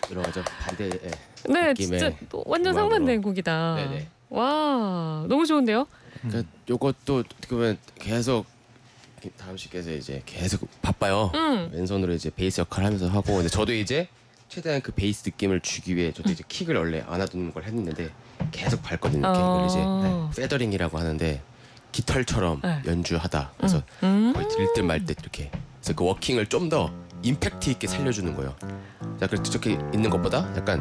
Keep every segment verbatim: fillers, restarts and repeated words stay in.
여러 가지 반대 네, 느낌의 진짜 완전 음악으로. 상반된 곡이다. 네네. 와, 너무 좋은데요? 그러니까 요것도 어떻게 보면 계속 다음 씨께서 이제 계속 바빠요. 음. 왼손으로 이제 베이스 역할을 하면서 하고, 근데 저도 이제 최대한 그 베이스 느낌을 주기 위해 저도 이제 킥을 원래 안아두는 걸 했는데 계속 밟거든요. 어. 이걸 이제 페더링이라고 하는데 깃털처럼 네. 연주하다. 그래서 음. 거의 들릴 듯 말 듯 이렇게. 그래서 그 워킹을 좀 더 임팩트 있게 살려주는 거예요. 자, 그래서 저렇게 있는 것보다 약간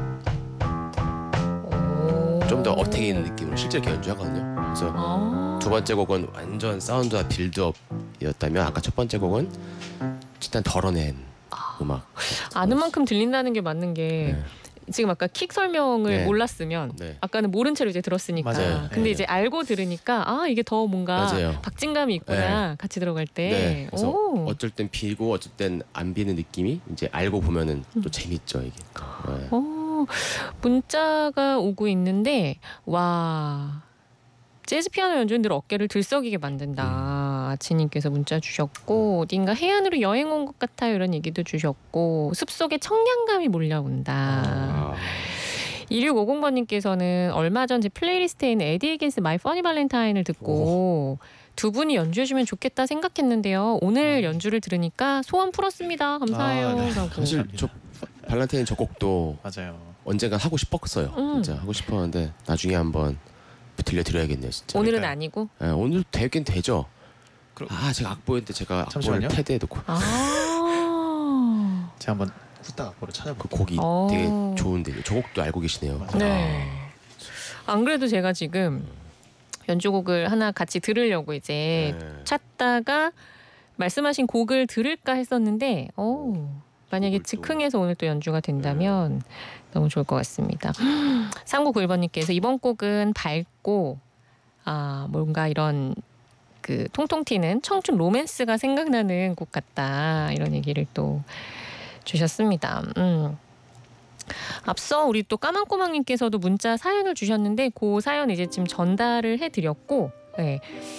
좀 더 어택이 있는 느낌으로 실제 이렇게 연주하거든요. 그래서 아. 두 번째 곡은 완전 사운드와 빌드업이었다면 아까 첫 번째 곡은 일단 덜어낸 음악. 아는 만큼 들린다는 게 맞는 게 네. 지금 아까 킥 설명을 네. 몰랐으면 네. 아까는 모른 채로 이제 들었으니까 맞아요. 근데 네. 이제 알고 들으니까 아 이게 더 뭔가 맞아요. 박진감이 있구나 같이 들어갈 때. 네. 그래서 오. 어쩔 땐 비고 어쩔 땐 안 비는 느낌이 이제 알고 보면은 음. 또 재밌죠 이게. 네. 어, 문자가 오고 있는데 와 재즈 피아노 연주는 늘 어깨를 들썩이게 만든다. 음. 아치님께서 문자 주셨고 어딘가 해안으로 여행 온 것 같아요 이런 얘기도 주셨고 숲속에 청량감이 몰려온다. 아. 이육오공 번님께서는 얼마 전 제 플레이리스트에 있는 에디 히긴스 마이 퍼니 발렌타인을 듣고 두 분이 연주해주면 좋겠다 생각했는데요. 오늘 연주를 들으니까 소원 풀었습니다. 감사해요. 아, 네. 라고. 사실 저 발렌타인 저 곡도 맞아요. 언젠간 하고 싶었어요. 음. 진짜 하고 싶었는데 나중에 한번 들려드려야겠네요. 진짜. 오늘은 그러니까요. 아니고. 네, 오늘 되긴 되죠. 그럼- 아 제가 악보인데 제가 악보를 잠시만요. 패드에 놓고 아. 제가 한번 후딱 악보를 그 찾아볼게요. 곡이 어. 되게 좋은데 저 곡도 알고 계시네요. 맞아요. 네. 안 그래도 제가 지금 연주곡을 하나 같이 들으려고 이제 네. 찾다가 말씀하신 곡을 들을까 했었는데 오, 만약에 곡을 또- 즉흥해서 오늘 또 연주가 된다면 너무 좋을 것 같습니다. 삼구구일 번님께서 이번 곡은 밝고 아 뭔가 이런 그 통통 튀는 청춘 로맨스가 생각나는 곡 같다 이런 얘기를 또 주셨습니다. 음. 앞서 우리 또 까만꼬망님께서도 문자 사연을 주셨는데 그 사연 이제 지금 전달을 해드렸고 네.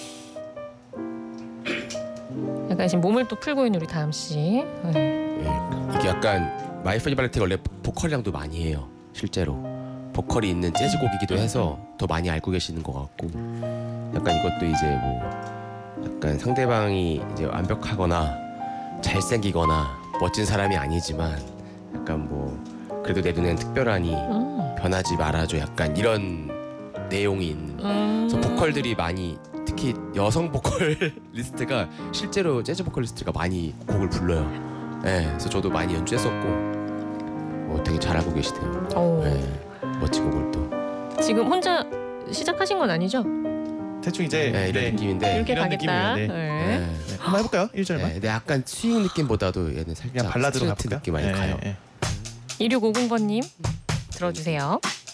약간 지금 몸을 또 풀고 있는 우리 다음 씨. 네. 예, 이게 약간 마이 퍼니 발렌타인 원래 보컬이랑도 많이 해요. 실제로 보컬이 있는 재즈곡이기도 해서 더 많이 알고 계시는 것 같고 약간 이것도 이제 뭐 약간 상대방이 이제 완벽하거나 잘생기거나 멋진 사람이 아니지만 약간 뭐 그래도 내 눈엔 특별하니 음. 변하지 말아줘 약간 이런 내용이 있는 음. 그래서 보컬들이 많이 특히 여성 보컬리스트가 실제로 재즈 보컬리스트가 많이 곡을 불러요. 네, 그래서 저도 많이 연주했었고 뭐 되게 잘 알고 계시대요. 오. 네, 멋진 곡을 또 지금 혼자 시작하신 건 아니죠? 대충 이제 네, 이런 네. 느낌인데 이렇게 이런 가겠다. 느낌이에요, 네. 네. 네. 네, 한번 해볼까요? 일 절만. 네, 근데 약간 스윙 느낌보다도 얘는 살짝 그냥 발라드로 스트레이트 가볼까요? 느낌 많이 네, 가요. 네. 이육오공 번님 들어주세요.